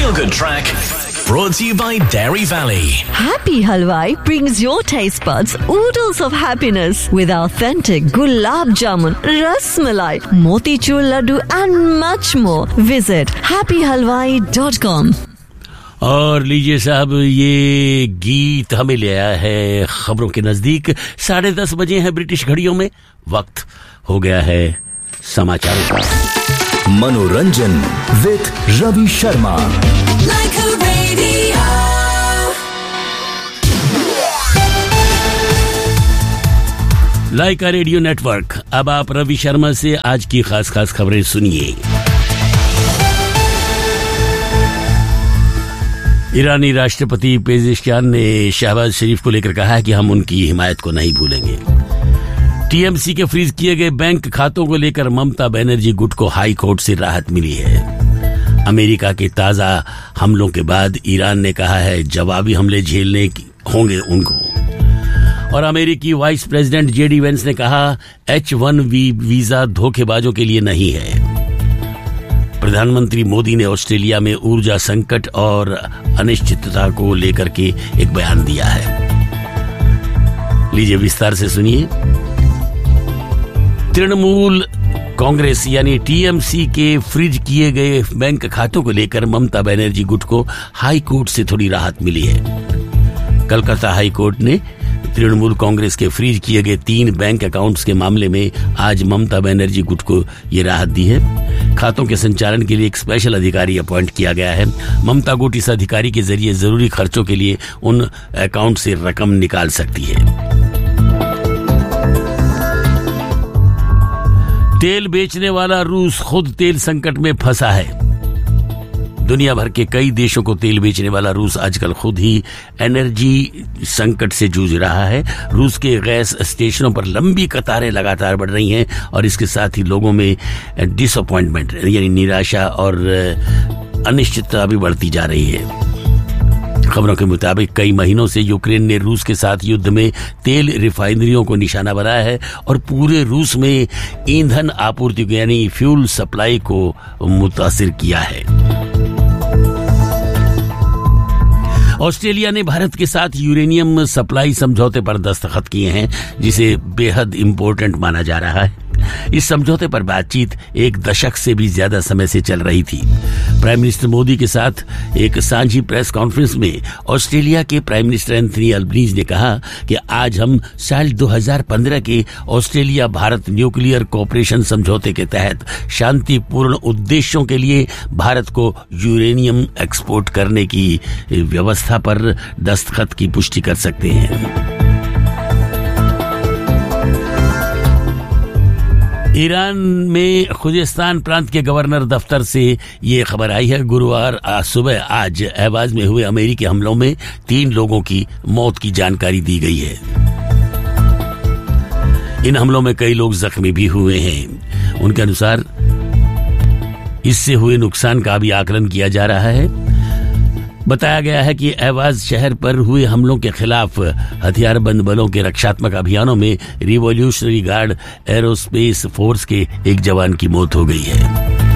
Feel Good Track brought to you by Dairy Valley. Happy Halwai brings your taste buds oodles of happiness with authentic gulab jamun, ras malai, motichur laddu and much more. Visit happyhalwai.com. और लीजिए साहब, ये गीत हमें ले आया है खबरों के नजदीक। 10:30 बजे हैं ब्रिटिश घड़ियों में। वक्त हो गया है समाचारों का। मनोरंजन with Ravi Sharma. Lyca radio network. अब आप रवि शर्मा से आज की खास खबरें सुनिए। ईरानी राष्ट्रपति पेजेश्कियान ने शहबाज शरीफ को लेकर कहा है कि हम उनकी हिमायत को नहीं भूलेंगे। टीएमसी के फ्रीज किए गए बैंक खातों को लेकर ममता बनर्जी गुट को हाई कोर्ट से राहत मिली है। अमेरिका के ताजा हमलों के बाद ईरान ने कहा है जवाबी हमले झेलने होंगे उनको। और अमेरिकी वाइस प्रेसिडेंट जेडी वेंस ने कहा H-1B वीजा धोखेबाजों के लिए नहीं है। प्रधानमंत्री मोदी ने ऑस्ट्रेलिया में ऊर्जा संकट और अनिश्चितता को लेकर के एक बयान दिया है। लीजिए विस्तार से सुनिए। तृणमूल कांग्रेस यानी टीएमसी के फ्रीज किए गए बैंक खातों को लेकर ममता बनर्जी गुट को हाई कोर्ट से थोड़ी राहत मिली है। कलकत्ता हाई कोर्ट ने तृणमूल कांग्रेस के फ्रीज किए गए 3 बैंक अकाउंट्स के मामले में आज ममता बनर्जी गुट को ये राहत दी है। खातों के संचालन के लिए एक स्पेशल अधिकारी अपॉइंट किया गया है। ममता गुट इस अधिकारी के जरिए जरूरी खर्चों के लिए उन अकाउंट से रकम निकाल सकती है। तेल बेचने वाला रूस खुद तेल संकट में फंसा है। दुनिया भर के कई देशों को तेल बेचने वाला रूस आजकल खुद ही एनर्जी संकट से जूझ रहा है। रूस के गैस स्टेशनों पर लंबी कतारें लगातार बढ़ रही हैं और इसके साथ ही लोगों में डिसअपॉइंटमेंट यानी निराशा और अनिश्चितता भी बढ़ती जा रही है। खबरों के मुताबिक कई महीनों से यूक्रेन ने रूस के साथ युद्ध में तेल रिफाइनरियों को निशाना बनाया है और पूरे रूस में ईंधन आपूर्ति यानी फ्यूल सप्लाई को मुतासिर किया है। ऑस्ट्रेलिया ने भारत के साथ यूरेनियम सप्लाई समझौते पर दस्तखत किए हैं, जिसे बेहद इंपॉर्टेंट माना जा रहा है। इस समझौते पर बातचीत 1 दशक से भी ज्यादा समय से चल रही थी। प्राइम मिनिस्टर मोदी के साथ एक सांझी प्रेस कॉन्फ्रेंस में ऑस्ट्रेलिया के प्राइम मिनिस्टर एंथनी अल्बनीज ने कहा कि आज हम साल 2015 के ऑस्ट्रेलिया भारत न्यूक्लियर कोऑपरेशन समझौते के तहत शांतिपूर्ण उद्देश्यों के लिए भारत को यूरेनियम एक्सपोर्ट करने की व्यवस्था पर दस्तखत की पुष्टि कर सकते हैं। ईरान में खुजेस्तान प्रांत के गवर्नर दफ्तर से ये खबर आई है। गुरुवार सुबह आज ऐवाज में हुए अमेरिकी हमलों में 3 लोगों की मौत की जानकारी दी गई है। इन हमलों में कई लोग जख्मी भी हुए हैं। उनके अनुसार इससे हुए नुकसान का भी आकलन किया जा रहा है। बताया गया है कि ऐवाज शहर पर हुए हमलों के खिलाफ हथियारबंद बलों के रक्षात्मक अभियानों में रिवॉल्यूशनरी गार्ड एरोस्पेस फोर्स के एक जवान की मौत हो गई है।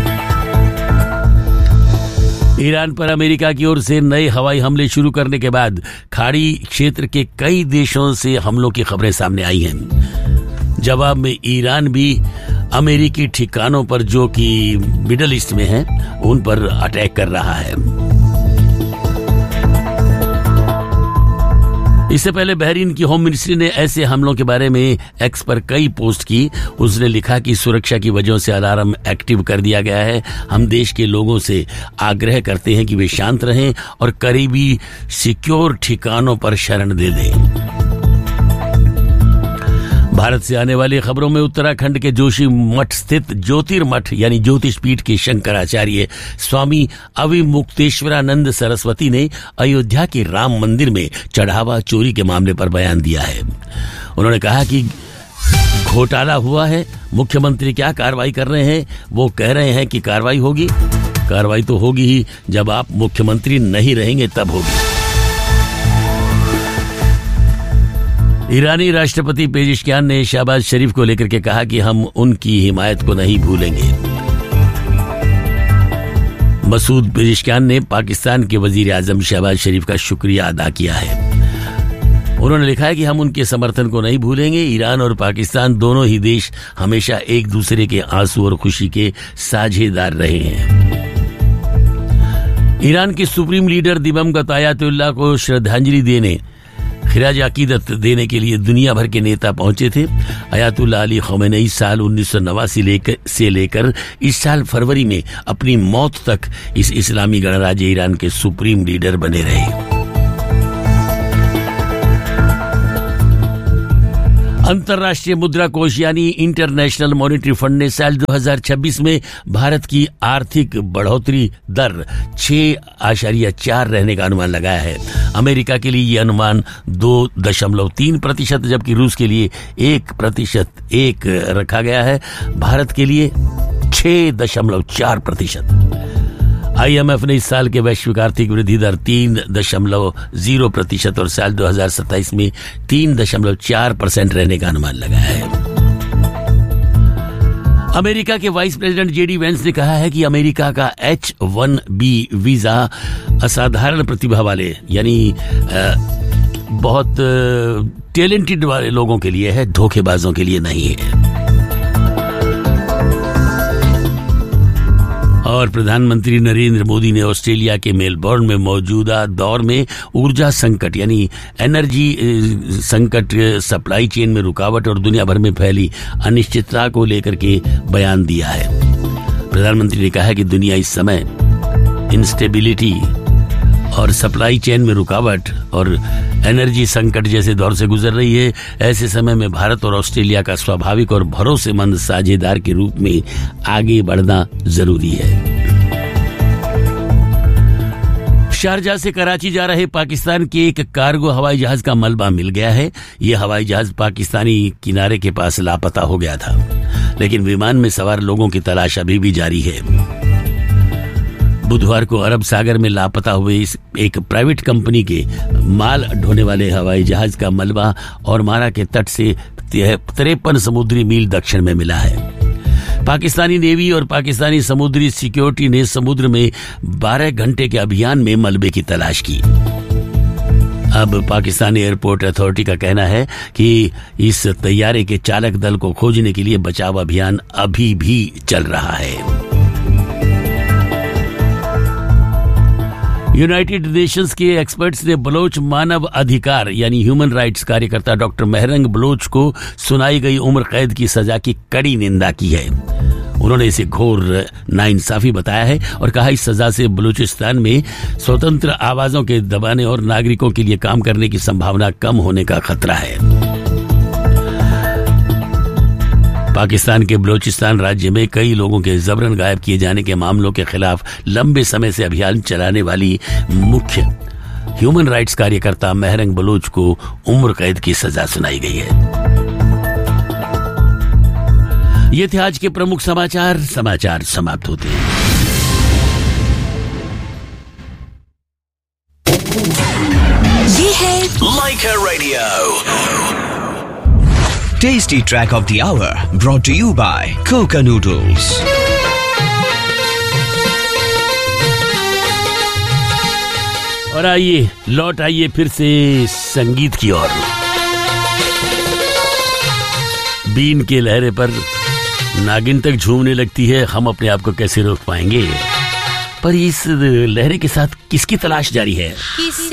ईरान पर अमेरिका की ओर से नए हवाई हमले शुरू करने के बाद खाड़ी क्षेत्र के कई देशों से हमलों की खबरें सामने आई हैं। जवाब में ईरान भी अमेरिकी ठिकानों पर जो कि मिडल ईस्ट में हैं, उन पर अटैक कर रहा है। इससे पहले बहरीन की होम मिनिस्ट्री ने ऐसे हमलों के बारे में एक्स पर कई पोस्ट की। उसने लिखा कि सुरक्षा की वजहों से अलार्म एक्टिव कर दिया गया है। हम देश के लोगों से आग्रह करते हैं कि वे शांत रहें और करीबी सिक्योर ठिकानों पर शरण दे दें। भारत से आने वाली खबरों में उत्तराखंड के जोशी मठ स्थित ज्योतिर्मठ यानी ज्योतिष पीठ के शंकराचार्य स्वामी अविमुक्तेश्वरानंद सरस्वती ने अयोध्या के राम मंदिर में चढ़ावा चोरी के मामले पर बयान दिया है। उन्होंने कहा कि घोटाला हुआ है, मुख्यमंत्री क्या कार्रवाई कर रहे हैं? वो कह रहे हैं कि कार्रवाई होगी। कार्रवाई तो होगी ही, जब आप मुख्यमंत्री नहीं रहेंगे तब होगी। ईरानी राष्ट्रपति पेजेश्कियान ने शहबाज शरीफ को लेकर के कहा कि हम उनकी हिमायत को नहीं भूलेंगे। मसूद पेज़ेशकियान ने पाकिस्तान के वजीर आजम शहबाज शरीफ का शुक्रिया अदा किया है। उन्होंने लिखा है कि हम उनके समर्थन को नहीं भूलेंगे। ईरान और पाकिस्तान दोनों ही देश हमेशा एक दूसरे के आंसू और खुशी के साझेदार रहे हैं। ईरान के सुप्रीम लीडर दिवंगत आयतुल्लाह को श्रद्धांजलि देने, खिराज अकीदत देने के लिए दुनिया भर के नेता पहुंचे थे। अयातुल्लाह अली ख़ामेनी साल 1989 से लेकर इस साल फरवरी में अपनी मौत तक इस इस्लामी गणराज्य ईरान के सुप्रीम लीडर बने रहे। अंतर्राष्ट्रीय मुद्रा कोष यानी इंटरनेशनल मॉनेटरी फंड ने साल 2026 में भारत की आर्थिक बढ़ोतरी दर 6.4 रहने का अनुमान लगाया है। अमेरिका के लिए ये अनुमान 2.3%, जबकि रूस के लिए 1% रखा गया है। भारत के लिए 6.4%। IMF ने इस साल के वैश्विक आर्थिक वृद्धि दर 3.0% और साल 2027 में 3.4% रहने का अनुमान लगाया है। अमेरिका के वाइस प्रेसिडेंट JD वेंस ने कहा है कि अमेरिका का H-1B वीजा असाधारण प्रतिभा वाले यानी बहुत टैलेंटेड वाले लोगों के लिए है, धोखेबाजों के लिए नहीं है। और प्रधानमंत्री नरेंद्र मोदी ने ऑस्ट्रेलिया के मेलबोर्न में मौजूदा दौर में ऊर्जा संकट यानी एनर्जी संकट, सप्लाई चेन में रुकावट और दुनिया भर में फैली अनिश्चितता को लेकर के बयान दिया है। प्रधानमंत्री ने कहा है कि दुनिया इस समय इंस्टेबिलिटी और सप्लाई चेन में रुकावट और एनर्जी संकट जैसे दौर से गुजर रही है। ऐसे समय में भारत और ऑस्ट्रेलिया का स्वाभाविक और भरोसेमंद साझेदार के रूप में आगे बढ़ना जरूरी है। शारजाह से कराची जा रहे पाकिस्तान के एक कार्गो हवाई जहाज का मलबा मिल गया है। यह हवाई जहाज पाकिस्तानी किनारे के पास लापता हो गया था, लेकिन विमान में सवार लोगों की तलाश अभी भी जारी है। बुधवार को अरब सागर में लापता हुए इस एक प्राइवेट कंपनी के माल ढोने वाले हवाई जहाज का मलबा और मारा के तट से 53 समुद्री मील दक्षिण में मिला है। पाकिस्तानी नेवी और पाकिस्तानी समुद्री सिक्योरिटी ने समुद्र में 12 घंटे के अभियान में मलबे की तलाश की। अब पाकिस्तानी एयरपोर्ट अथॉरिटी का कहना है कि इस तैयारे के चालक दल को खोजने के लिए बचाव अभियान अभी भी चल रहा है। यूनाइटेड नेशंस के एक्सपर्ट्स ने बलोच मानव अधिकार यानी ह्यूमन राइट्स कार्यकर्ता डॉक्टर मेहरंग बलोच को सुनाई गई उम्र कैद की सजा की कड़ी निंदा की है। उन्होंने इसे घोर नाइंसाफी बताया है और कहा इस सजा से बलूचिस्तान में स्वतंत्र आवाजों के दबाने और नागरिकों के लिए काम करने की संभावना कम होने का खतरा है। पाकिस्तान के बलूचिस्तान राज्य में कई लोगों के जबरन गायब किए जाने के मामलों के खिलाफ लंबे समय से अभियान चलाने वाली मुख्य ह्यूमन राइट्स कार्यकर्ता मेहरंग बलोच को उम्र कैद की सजा सुनाई गई है। ये थे आज के प्रमुख समाचार समाप्त होते हैं। ये है Leica Radio. Tasty Track of the Hour brought to you by Coca Noodles. और आइए लौट आइए फिर से संगीत की ओर। बीन के लहरे पर नागिन तक झूमने लगती है, हम अपने आप को कैसे रोक पाएंगे। पर इस लहरे के साथ किसकी तलाश जारी है?